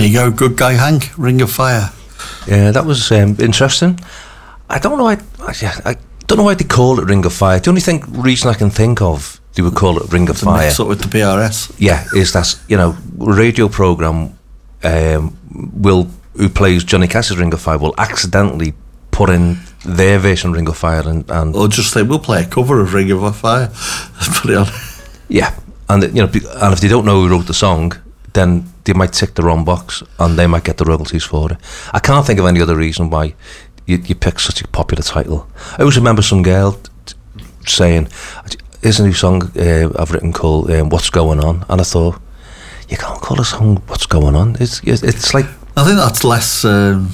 There you go, Good Guy Hank, Ring of Fire. Yeah, that was interesting. I don't know. I don't know why they call it Ring of Fire. The only reason I can think of they would call it Ring of Fire. Mix up with the PRS. Yeah, is that radio program who plays Johnny Cash's Ring of Fire will accidentally put in their version of Ring of Fire and or just say we'll play a cover of Ring of Fire. Put it on. Yeah, and and if they don't know who wrote the song, then they might tick the wrong box and they might get the royalties for it. I can't think of any other reason why you pick such a popular title. I always remember some girl saying, "Here's a new song I've written called What's Going On," and I thought, you can't call a song What's Going On. It's like, I think that's less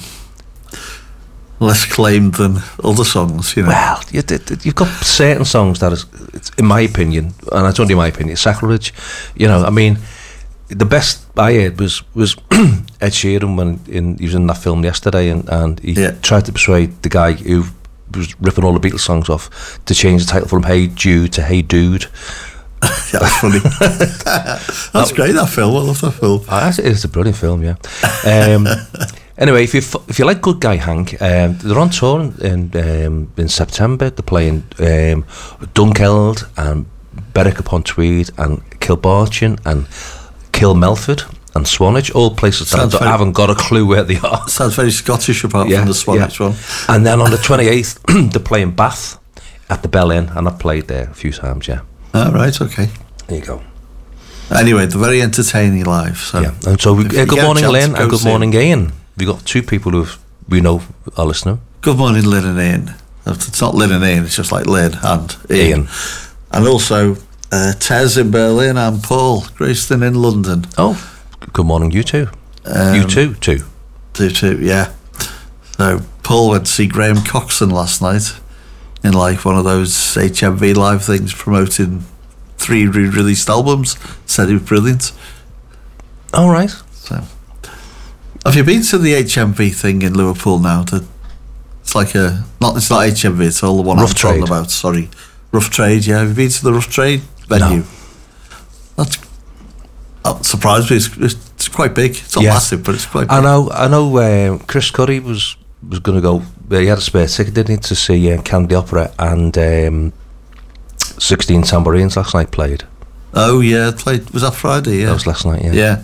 claimed than other songs, Well, you've got certain songs that it's, in my opinion, and it's only my opinion, sacrilege. I mean, the best I heard was Ed Sheeran when he was in that film yesterday, and he tried to persuade the guy who was ripping all the Beatles songs off to change the title from Hey Jude to Hey Dude. That's funny. That's great, that film. I love that film. It's a brilliant film, yeah. Anyway, if you like Good Guy Hank, they're on tour in September. They're playing Dunkeld and Berwick-upon-Tweed and Kilbarchan and Kilmelford and Swanage, all places that I haven't got a clue where they are. Sounds very Scottish apart from the Swanage one. And then on the 28th, they're playing Bath at the Bell Inn, and I've played there a few times, yeah. Oh, right, okay. There you go. Anyway, they're very entertaining live. So yeah, and so good morning, Lynn, and good morning, Ian. We've got two people who we know are listening. Good morning, Lynn and Ian. It's not Lynn and Ian, it's just like Lynn and Ian. And also Tez in Berlin and Paul Grayston in London. Oh, good morning, you two. You too. Two, yeah. So Paul went to see Graham Coxon last night in like one of those HMV live things promoting 3 re-released albums. Said he was brilliant. All right. So, have you been to the HMV thing in Liverpool now? It's like it's not HMV. It's all the one Rough I'm Trade. talking about. Sorry, Rough Trade. Yeah, have you been to the Rough Trade venue? No. That surprised me. It's quite big. It's not massive, but it's quite big. I know. Chris Curry was going to go. He had a spare ticket, didn't he, to see Candy Opera and 16 Tambourines last night played. Oh yeah, played. Was that Friday? Yeah, that was last night. Yeah.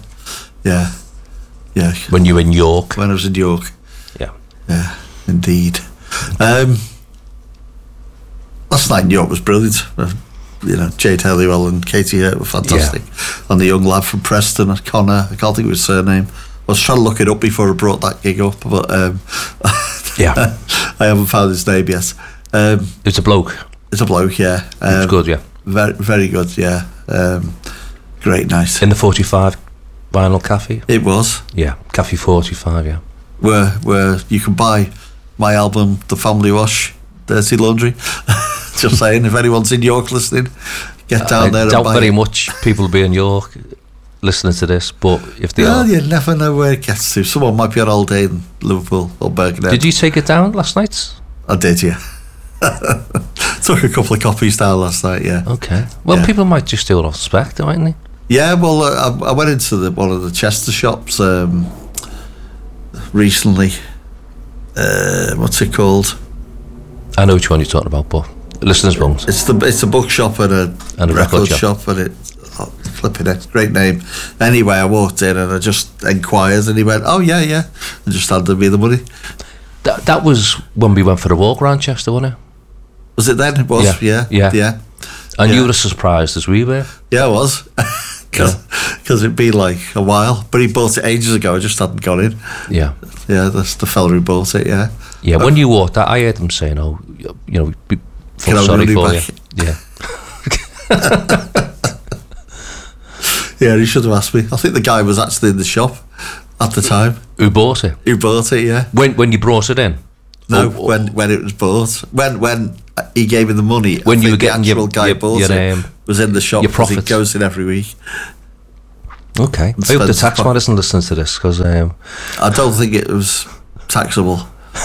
When you were in York. When I was in York. Yeah. Yeah, indeed. Last night in York was brilliant. Jade Helliwell and Katie Hurt were fantastic. Yeah. And the young lad from Preston, Connor, I can't think of his surname. I was trying to look it up before I brought that gig up, but yeah, I haven't found his name yet. It's a bloke. It's a bloke, yeah. It's good, yeah. Very, very good, yeah. Great night. In the 45 Vinyl Cafe? It was. Yeah, Cafe 45, yeah. Where you can buy my album, The Family Wash, Dirty Laundry. Just saying, if anyone's in York listening, get down there and buy it. I doubt very much people will be in York listening to this, but if they are... you never know where it gets to. Someone might be on all day in Liverpool or Birkenhead. Did you take it down last night? I did, yeah. Took a couple of copies down last night, yeah. Okay. Well, people might just do it off spec, mightn't they? Yeah, well, I went into one of the Chester shops recently. What's it called? I know which one you're talking about, but listeners won't. It's a bookshop and a record shop, and flipping it, great name. Anyway, I walked in and I just inquired, and he went, "Oh yeah," and just handed me the money. That was when we went for a walk around Chester, wasn't it? Was it then? It was, yeah. And you were as surprised as we were. Yeah, I was. Because it'd been like a while, but he bought it ages ago. I just hadn't got in. Yeah, that's the fella who bought it. Yeah. When you walked out, I heard them saying, "Oh, feel sorry for you." Yeah. Yeah, he should have asked me. I think the guy was actually in the shop at the time. Who bought it? Who bought it? Yeah. When you brought it in? No, when it was bought. When he gave me the money. When you were getting the actual guy bought it was in the shop because he goes in every week. Okay. I hope the taxman isn't listening to this because I don't think it was taxable.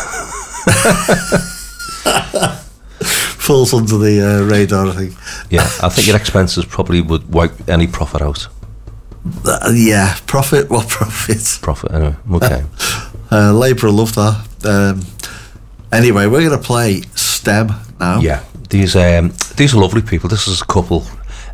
Falls under the radar, I think. Yeah, I think your expenses probably would wipe any profit out. Yeah, Profit. What Profit? Profit, anyway. Okay. Labourer, love that. Anyway, we're going to play Stem now. Yeah, these are lovely people. This is a couple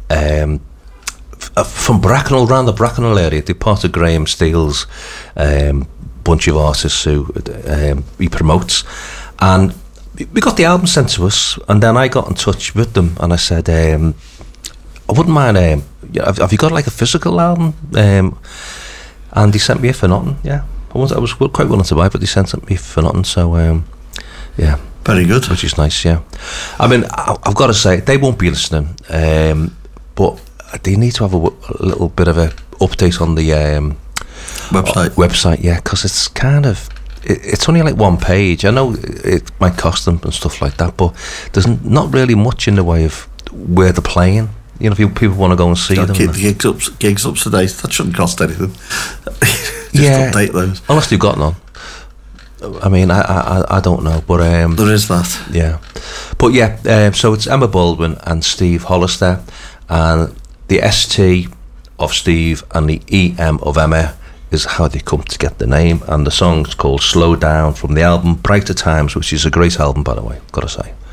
from Bracknell, around the Bracknell area. They're part of Graham Steele's bunch of artists who he promotes, and we got the album sent to us, and then I got in touch with them and I said, I wouldn't mind, have you got like a physical album? And he sent me it for nothing. Yeah, I was quite willing to buy it, but they sent it me for nothing, so yeah, very good, which is nice. Yeah, I mean, I've got to say they won't be listening, but they need to have a little bit of a update on the website, yeah, because it's kind of, it's only like one page. I know it might cost them and stuff like that, but there's not really much in the way of where they're playing. You know, if people want to go and see them. Keep the gigs up to date. That shouldn't cost anything. Just update those. Unless you've got none. I mean, I don't know, but there is that. Yeah, but yeah. So it's Emma Baldwin and Steve Hollister, and the ST of Steve and the EM of Emma is how they come to get the name. And the song's called "Slow Down" from the album Brighter Times, which is a great album, by the way. Got to say.